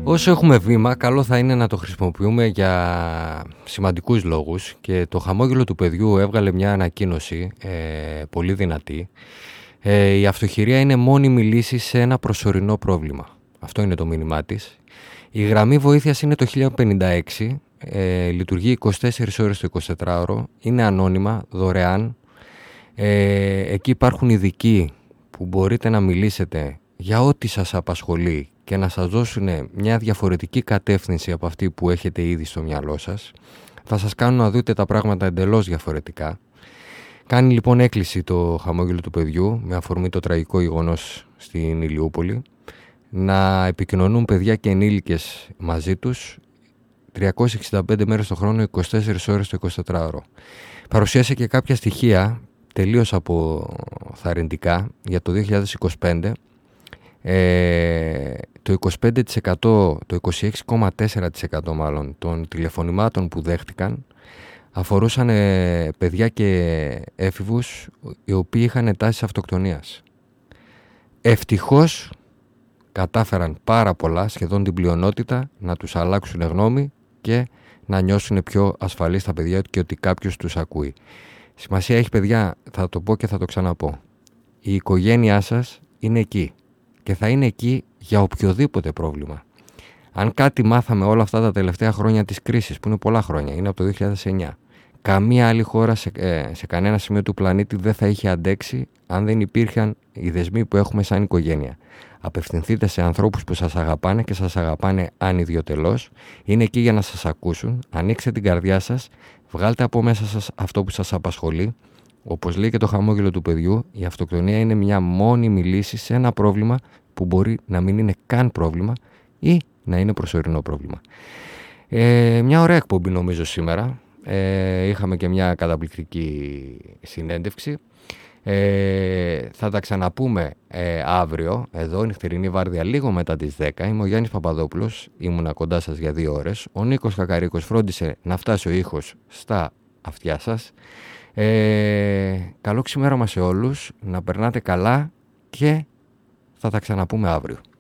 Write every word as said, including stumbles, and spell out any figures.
Όσο έχουμε βήμα, καλό θα είναι να το χρησιμοποιούμε για σημαντικούς λόγους και το χαμόγελο του παιδιού έβγαλε μια ανακοίνωση ε, πολύ δυνατή. Ε, η αυτοχειρία είναι μόνιμη λύση σε ένα προσωρινό πρόβλημα. Αυτό είναι το μήνυμά της. Η γραμμή βοήθειας είναι το χίλια πενήντα έξι, ε, λειτουργεί είκοσι τέσσερις ώρες το εικοσιτετράωρο, είναι ανώνυμα, δωρεάν. Ε, εκεί υπάρχουν ειδικοί που μπορείτε να μιλήσετε για ό,τι σας απασχολεί και να σας δώσουν μια διαφορετική κατεύθυνση από αυτή που έχετε ήδη στο μυαλό σας. Θα σας κάνουν να δείτε τα πράγματα εντελώς διαφορετικά. Κάνει λοιπόν έκκληση το χαμόγελο του παιδιού με αφορμή το τραγικό γεγονός στην Ηλιούπολη να επικοινωνούν παιδιά και ενήλικες μαζί τους τριακόσιες εξήντα πέντε μέρες το χρόνο, είκοσι τέσσερις ώρες το εικοσιτετράωρο. Παρουσίασε και κάποια στοιχεία τελείως αποθαρρυντικά για το δύο χιλιάδες είκοσι πέντε. Ε, το είκοσι πέντε τοις εκατό, το είκοσι έξι κόμμα τέσσερα τοις εκατό μάλλον των τηλεφωνημάτων που δέχτηκαν αφορούσαν ε, παιδιά και έφηβους οι οποίοι είχαν τάσεις αυτοκτονίας. Ευτυχώς κατάφεραν πάρα πολλά, σχεδόν την πλειονότητα, να τους αλλάξουν γνώμη και να νιώσουν πιο ασφαλείς τα παιδιά και ότι κάποιος τους ακούει. Σημασία έχει, παιδιά, θα το πω και θα το ξαναπώ. Η οικογένειά σας είναι εκεί και θα είναι εκεί για οποιοδήποτε πρόβλημα. Αν κάτι μάθαμε όλα αυτά τα τελευταία χρόνια της κρίσης, που είναι πολλά χρόνια, είναι από το δύο χιλιάδες εννιά, καμία άλλη χώρα σε, ε, σε κανένα σημείο του πλανήτη δεν θα είχε αντέξει αν δεν υπήρχαν οι δεσμοί που έχουμε σαν οικογένεια. Απευθυνθείτε σε ανθρώπους που σας αγαπάνε και σας αγαπάνε ανιδιοτελώς. Είναι εκεί για να σας ακούσουν. Ανοίξτε την καρδιά σας. Βγάλτε από μέσα σας αυτό που σας απασχολεί. Όπως λέει και το χαμόγελο του παιδιού, η αυτοκτονία είναι μια μόνιμη λύση σε ένα πρόβλημα που μπορεί να μην είναι καν πρόβλημα ή να είναι προσωρινό πρόβλημα. Ε, μια ωραία εκπομπή νομίζω σήμερα. Ε, είχαμε και μια καταπληκτική συνέντευξη. Ε, θα τα ξαναπούμε ε, αύριο εδώ, νυχτερινή βάρδια, λίγο μετά τις δέκα. Είμαι ο Γιάννης Παπαδόπουλος, ήμουνα κοντά σας για δύο ώρες. Ο Νίκος Κακαρίκος φρόντισε να φτάσει ο ήχος στα αυτιά σας. Ε, καλό ξημέρωμα σε όλους, να περνάτε καλά και θα τα ξαναπούμε αύριο.